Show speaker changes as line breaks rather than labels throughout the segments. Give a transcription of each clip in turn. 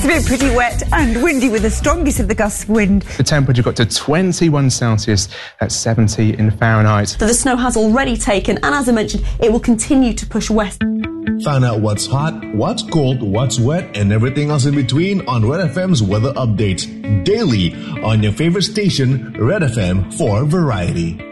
It's been pretty wet and windy with the strongest of the gusts of wind.
The temperature got to 21 Celsius at 70 in Fahrenheit.
So the snow has already taken, and as I mentioned, it will continue to push west.
Find out what's hot, what's cold, what's wet, and everything else in between on Red FM's weather updates daily on your favorite station, Red FM, for variety.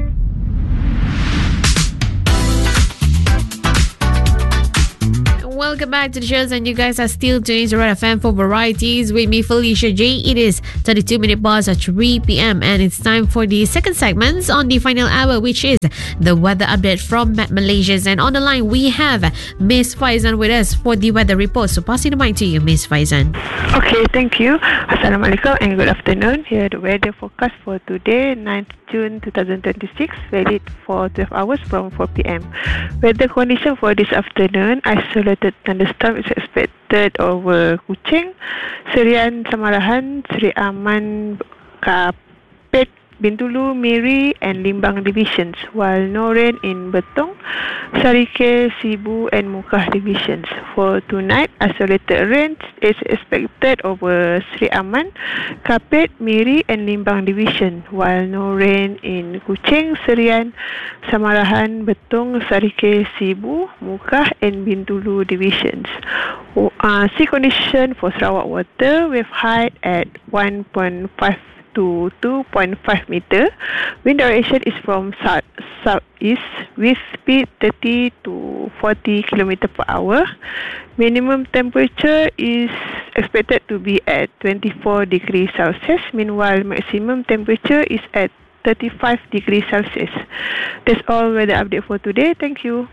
Welcome back to the shows, and you guys are still tuning to Red FM for varieties with me, Felicia J. It is 32 minutes past 3 p.m. and it's time for the second segment on the final hour, which is the weather update from Met Malaysia. And on the line we have Miss Faizan with us for the weather report. So passing the mic to you, Miss Faizan.
Okay, thank you. Assalamualaikum and good afternoon. Here the weather forecast for today, 9th June 2026, valid for 12 hours from 4 p.m. Weather condition for this afternoon: isolated thunderstorm is expected over Kuching, Serian, Samarahan, Seri Aman, Kapit, Bintulu, Miri and Limbang divisions, while no rain in Betong, Sarike, Sibu and Mukah divisions. For tonight, isolated rain is expected over Seri Aman, Kapit, Miri and Limbang division, while no rain in Kuching, Serian, Samarahan, Betong, Sarike, Sibu, Mukah and Bintulu divisions. Sea condition for Sarawak water with height at 1.5 to 2.5 meter. Wind direction is from southeast with speed 30 to 40 km per hour. Minimum temperature is expected to be at 24 degrees Celsius. Meanwhile, maximum temperature is at 35 degrees Celsius. That's all weather update for today. Thank you.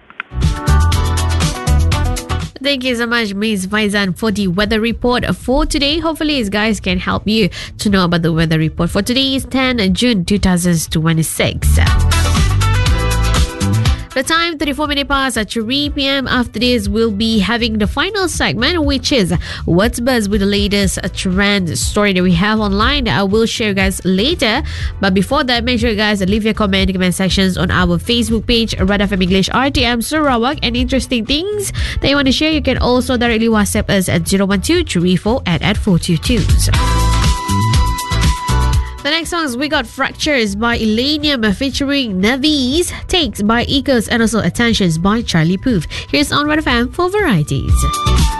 Thank you so much, Ms. Faizan, for the weather report for today. Hopefully, these guys can help you to know about the weather report for today is 10 June 2026. The time, 34 minutes past 3 p.m. After this, we'll be having the final segment, which is What's Buzz with the latest trend story that we have online that I will share you guys later. But before that, make sure you guys leave your comment sections on our Facebook page, Red FM English RTM Sarawak, and interesting things that you want to share. You can also directly WhatsApp us at 012-34 The next songs we got Fractures by Elenium featuring Naviz, Takes by Eagles, and also Attentions by Charlie Puth. Here's on Red FM for varieties.